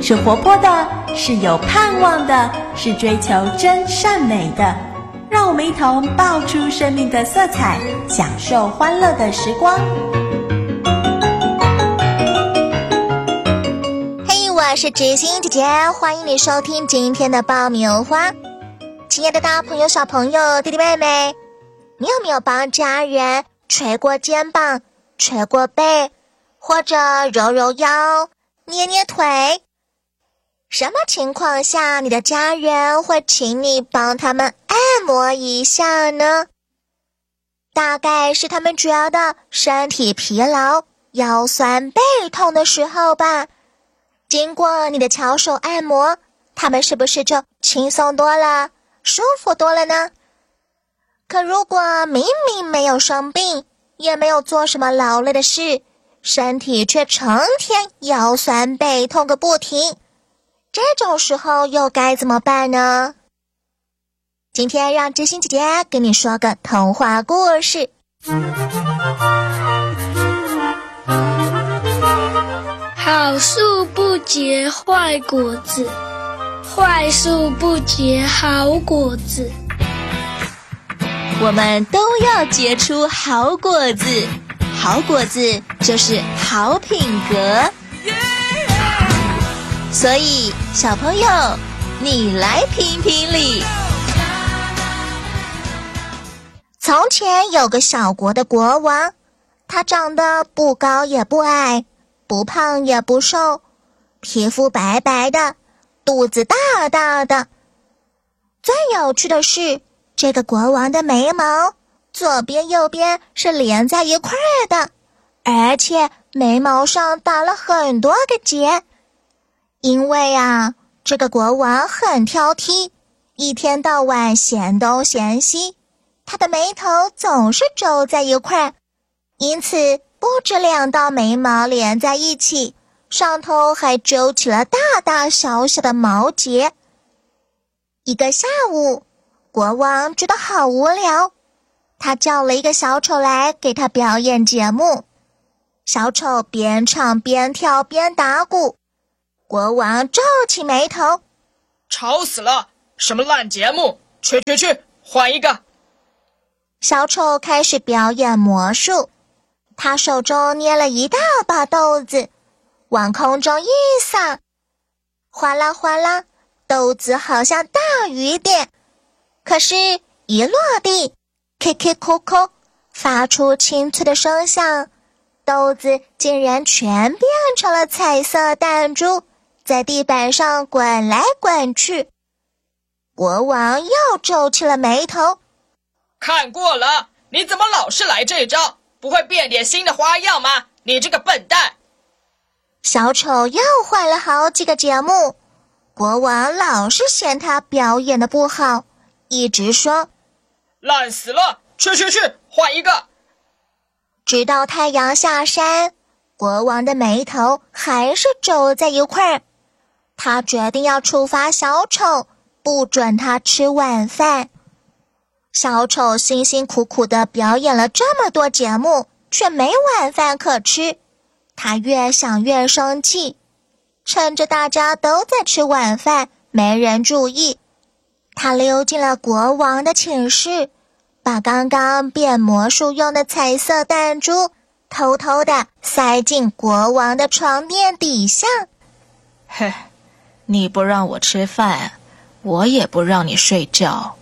是活泼的，是有盼望的，是追求真善美的。让我们一同爆出生命的色彩，享受欢乐的时光。 嘿，我是知心姐姐，欢迎你收听今天的爆米花。亲爱的大朋友、小朋友、弟弟妹妹，你有没有帮家人捶过肩膀、捶过背，或者揉揉腰、捏捏腿？什么情况下你的家人会请你帮他们按摩一下呢？大概是他们觉得身体疲劳、腰酸背痛的时候吧。经过你的巧手按摩，他们是不是就轻松多了、舒服多了呢？可如果明明没有生病，也没有做什么劳累的事，身体却成天腰酸背痛个不停，这种时候又该怎么办呢？今天让知心姐姐给你说个童话故事。 好树不结坏果子，坏树不结好果子。 我们都要结出好果子，好果子就是好品格。所以小朋友，你来评评理。从前有个小国的国王，他长得不高也不矮，不胖也不瘦，皮肤白白的，肚子大大的。最有趣的是，这个国王的眉毛左边右边是连在一块的，而且眉毛上打了很多个结。因为这个国王很挑剔，一天到晚嫌东嫌西，他的眉头总是皱在一块，因此不止2道眉毛连在一起，上头还揪起了大大小小的毛结。一个下午，国王觉得好无聊，他叫了一个小丑来给他表演节目。小丑边唱边跳边打鼓，国王皱起眉头， 吵死了！什么烂节目？去，换一个！ 小丑开始表演魔术，他手中捏了一大把豆子，往空中一撒，哗啦哗啦，豆子好像大雨点。可是，一落地，咳咳扣扣，发出清脆的声响，豆子竟然全变成了彩色弹珠，在地板上滚来滚去。国王又皱起了眉头， 看过了，你怎么老是来这招？不会变点新的花样吗？你这个笨蛋！ 小丑又换了好几个节目，国王老是嫌他表演的不好，一直说烂死了，去，换一个！ 直到太阳下山，国王的眉头还是皱在一块。他决定要处罚小丑，不准他吃晚饭。小丑辛辛苦苦地表演了这么多节目，却没晚饭可吃。他越想越生气，趁着大家都在吃晚饭，没人注意，他溜进了国王的寝室，把刚刚变魔术用的彩色弹珠偷偷地塞进国王的床垫底下。 嘿，你不让我吃饭，我也不让你睡觉。